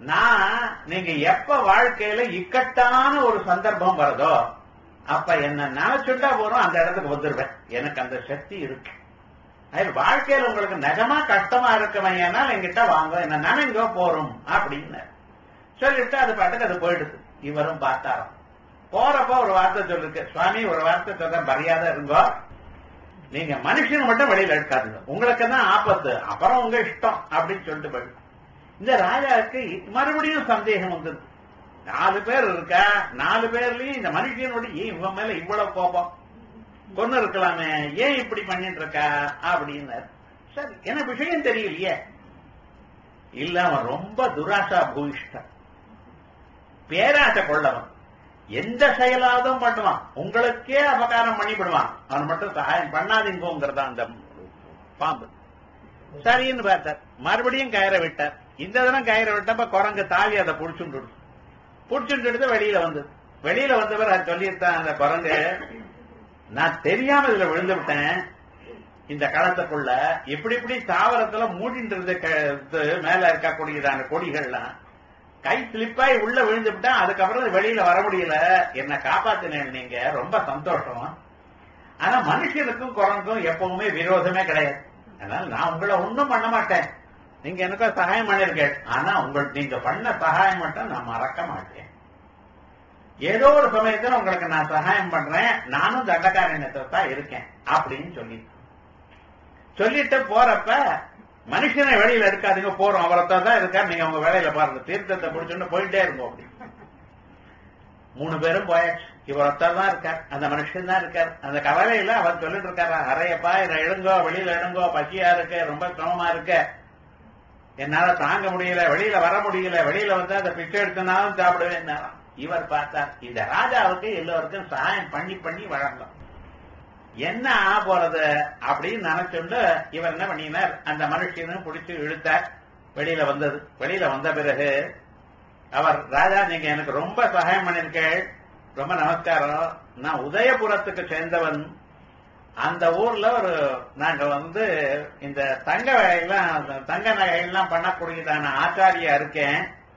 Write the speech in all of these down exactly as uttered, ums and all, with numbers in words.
நான் நீங்க எப்ப வாழ்க்கையில இக்கட்டான ஒரு சந்தர்ப்பம் வருதோ அப்ப என்ன நினைச்சுட்டா போறோம் அந்த இடத்துக்கு வந்துருவேன். எனக்கு அந்த சக்தி இருக்கு. வாழ்க்கையில உங்களுக்கு நிஜமா கஷ்டமா இருக்கமையானால் என்கிட்ட வாங்க, என்ன நினைங்கோ போறோம் அப்படின்னு சொல்லிட்டு அது பாட்டுக்கு அது போயிடுது. இவரும் பார்த்தாராம். போறப்ப ஒரு வார்த்தை சொல்லிருக்கு, சுவாமி ஒரு வார்த்தை சொல்ற மரியாதை இருங்கோ, நீங்க மனுஷன் மட்டும் வெளியில எடுக்காதுங்க, உங்களுக்கு தான் ஆபத்து, அப்புறம் உங்க இஷ்டம் அப்படின்னு சொல்லிட்டு போயிடு. இந்த ராஜாவுக்கு மறுபடியும் சந்தேகம் வந்தது. நாலு பேர் இருக்கா, நாலு பேர்லயும் இந்த மனுஷனோட ஏன் இவன் மேல இவ்வளவு கோபம், கொண்டு இருக்கலாமே, ஏன் இப்படி பண்ணிட்டு இருக்கா அப்படின்னு. சரி, என்ன விஷயம் தெரியலையே. இல்ல அவன் ரொம்ப துராசா பூயிஷ்டன், பேராசை கொள்ளவன், எந்த செயலாவதும் பண்ணுவான், உங்களுக்கே அபகாரம் பண்ணிவிடுவான், அவன் மட்டும் சகாயம் பண்ணாதீங்கோங்கிறதா அந்த பாம்பு. சரின்னு பார்த்தார், மறுபடியும் கயிறை விட்டார். இந்த தினம் கயிறை விட்டப்ப குரங்கு தாவி அதை புடிச்சுட்டு புடிச்சுட்டு வெளியில வந்தது. வெளியில வந்தவர் அது சொல்லியிருந்தான் அந்த குரங்கு, நான் தெரியாம இதுல விழுந்து விட்டேன், இந்த களத்துக்குள்ள இப்படி இப்படி தாவரத்துல மூடின்றது மேல இருக்கக்கூடியதான கொடிகள்லாம் கை ஸ்லிப்பாய் உள்ள விழுந்து விட்டேன், அதுக்கப்புறம் வெளியில வர முடியல, என்ன காப்பாத்தினேன் நீங்க, ரொம்ப சந்தோஷம். ஆனா மனுஷனுக்கும் குரங்குக்கும் எப்பவுமே விரோதமே கிடையாது. அதனால நான் உங்களை ஒன்றும் பண்ண மாட்டேன், நீங்க எனக்கு சகாயம் பண்ணிருக்கேன், ஆனா உங்களுக்கு நீங்க பண்ண சகாயம் மட்டும் நான் மறக்க மாட்டேன். ஏதோ ஒரு சமயத்துல உங்களுக்கு நான் சகாயம் பண்றேன், நானும் தண்டகாரண்யத்தை தான் இருக்கேன் அப்படின்னு சொல்லி சொல்லிட்டு போறப்ப மனுஷனை வெளியில எடுக்காதீங்க, போறோம் அவரத்தான் தான் இருக்காரு, நீங்க உங்க வேலையில பாருங்க, தீர்த்தத்தை பிடிச்சுன்னு போயிட்டே இருக்கும் அப்படி. மூணு பேரும் போயாச்சு, இவரத்தான் தான் இருக்கார், அந்த மனுஷன் தான் இருக்கார். அந்த கவலையில அவர் சொல்லிட்டு இருக்காரு, அறையப்பா இதை எடுங்கோ, வெளியில எடுங்கோ, பசியா இருக்கு, ரொம்ப சிரமமா இருக்கு, என்னால தாங்க முடியல, வெளியில வர முடியல, வெளியில வந்து அந்த பிச்சை எடுத்தனாலும் சாப்பிடுவேன். இவர் பார்த்தார், இந்த ராஜாவுக்கு எல்லோருக்கும் சகாயம் பண்ணி பண்ணி வழங்கும், என்ன ஆ போறது அப்படின்னு நினைச்சுண்டு இவர் என்ன பண்ணினார், அந்த மனுஷனும் பிடிச்சு இழுத்தார். வெளியில வந்தது. வெளியில வந்த பிறகு அவர், ராஜா நீங்க எனக்கு ரொம்ப சகாயம் பண்ணிருக்கேன், ரொம்ப நமஸ்காரம், நான் உதயபுரத்துக்கு சேர்ந்தவன், அந்த ஊர்ல ஒரு நாங்க வந்து இந்த தங்க வகையெல்லாம் தங்க நகையெல்லாம் பண்ணக்கூடியதான ஆச்சாரியா இருக்கேன்,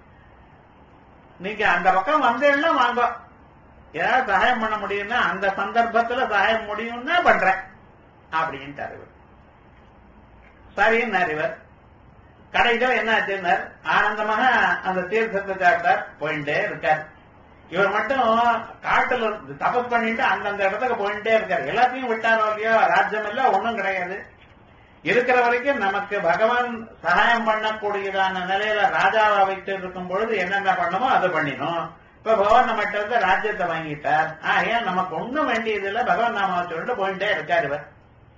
நீங்க அந்த பக்கம் வந்தேன்னா வாங்க, ஏதாவது சகாயம் பண்ண முடியும்னா அந்த சந்தர்ப்பத்துல சகாயம் முடியும்னா பண்றேன் அப்படின்ட்டு இவர். சரின்னார் இவர். கடைசியில் என்ன ஆச்சுன்னார், ஆனந்தமாக அந்த தீர்த்தத்தை சாப்பிட்டார், போயிட்டே இருக்கார். இவர் மட்டும் காட்டுல தபஸ் பண்ணிட்டு அந்தந்த இடத்துக்கு போயிட்டே இருக்காரு. எல்லாத்தையும் விட்டாரோ இல்லையோ, ராஜ்யம் எல்லாம் ஒண்ணும் கிடையாது, இருக்கிற வரைக்கும் நமக்கு பகவான் சகாயம் பண்ணக்கூடியதான நிலையில ராஜாவா வைத்து இருக்கும் பொழுது என்னென்ன பண்ணமோ அதை பண்ணினோம். இப்ப பகவான் நம்மகிட்ட வந்து ராஜ்யத்தை வாங்கிட்டார், ஆகையா நமக்கு ஒண்ணும் வேண்டியது இல்லை, பகவான் நாம சொல்லிட்டு போயிட்டே இருக்காரு. இவர்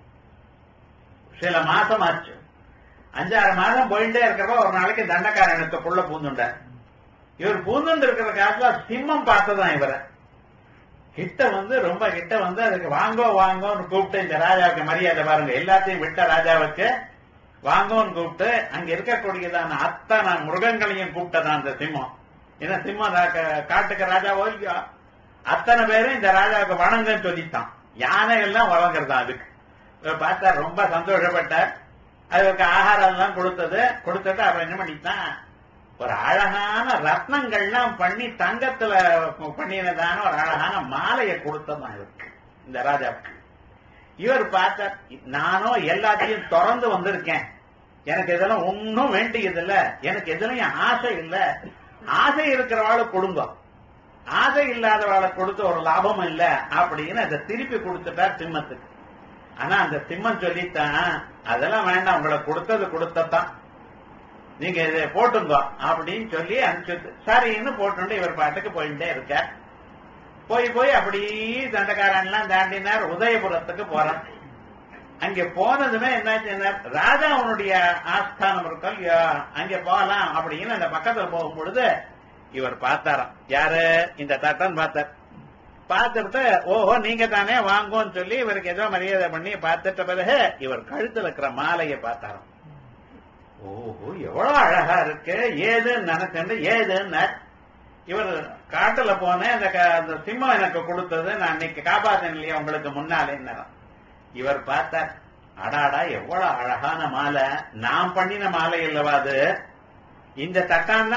சில மாசம் ஆச்சு, அஞ்சாறு மாதம் போயிட்டே இருக்கிறப்ப ஒரு நாளைக்கு தண்டகாரண்யத்துக்குள்ள பூந்துண்டார். இவர் பூந்துண்டு இருக்கிற காலத்துல சிம்மம் பார்த்ததான் இவரை கிட்ட வந்து ரொம்ப கிட்ட வந்து அதுக்கு வாங்கோ வாங்கோன்னு கூப்பிட்டு, இந்த ராஜாவுக்கு மரியாதை பாருங்க, எல்லாத்தையும் விட்ட ராஜாவுக்கு வாங்கோன்னு கூப்பிட்டு அங்க இருக்கக்கூடியதான அத்தனை மிருகங்களையும் கூப்பிட்டதான் அந்த சிம்மம். ஏன்னா சிம்மம் காட்டுக்கு ராஜாவோ இல்லையோ, அத்தனை பேரும் இந்த ராஜாவுக்கு வணங்கன்னு சொல்லித்தான், யானை எல்லாம் வழங்குறதா. அதுக்கு பார்த்தா ரொம்ப சந்தோஷப்பட்டார். அதுக்கு ஆகாரம் எல்லாம் கொடுத்தது கொடுத்துட்டு அப்புறம் என்ன பண்ணித்தான், ஒரு அழகான ரத்னங்கள்லாம் பண்ணி தங்கத்துல பண்ணினதான ஒரு அழகான மாலையை கொடுத்ததான் இருக்கு இந்த ராஜாவுக்கு. இவர் பார்த்தார், நானும் எல்லாத்தையும் திறந்து வந்திருக்கேன், எனக்கு இதெல்லாம் ஒன்னும் வேண்டியது இல்ல, எனக்கு எதுலையும் ஆசை இல்ல, ஆசை இருக்கிறவாளை கொடுங்க, ஆசை இல்லாதவாளை கொடுத்து ஒரு லாபம் இல்ல அப்படின்னு அதை திருப்பி கொடுத்துட்டார் சிம்மத்துக்கு. ஆனா அந்த சிம்மம் சொல்லித்தான், அதெல்லாம் வேண்டாம், உங்களை கொடுத்தது கொடுத்ததான், நீங்க இதை போட்டுங்க அப்படின்னு சொல்லி அனுப்பிச்சு சரின்னு போட்டு இவர் பாட்டுக்கு போயிட்டே இருக்க. போய் போய் அப்படி தண்டக்காரன்லாம் தாண்டினார், உதயபுரத்துக்கு போறான். அங்க போனதுமே என்னாச்சு, ராஜா அவனுடைய ஆஸ்தானம் இருக்கும், அங்க போகலாம் அப்படின்னு அந்த பக்கத்துல போகும் பொழுது இவர் பார்த்தாராம். யாரு, இந்த தட்டன் பார்த்தார். பார்த்துட்டு ஓஹோ நீங்க தானே வாங்கோன்னு சொல்லி இவருக்கு ஏதோ மரியாதை பண்ணி பார்த்துட்ட பிறகு இவர் கழுத்துல இருக்கிற மாலையை பார்த்தாராம். ஓஹோ எவ்வளவு அழகா இருக்கு, ஏதுன்னு நினைச்சு ஏதுன்னு இவர் காட்டுல போனேன், அந்த சிம்மம் எனக்கு கொடுத்தது, நான் இன்னைக்கு காப்பாத்தேன் இல்லையா உங்களுக்கு முன்னாலே. இவர் பார்த்தார், அடாடா எவ்வளவு அழகான மாலை, நான் பண்ணின மாலை இல்லவா அது, இந்த தட்டான்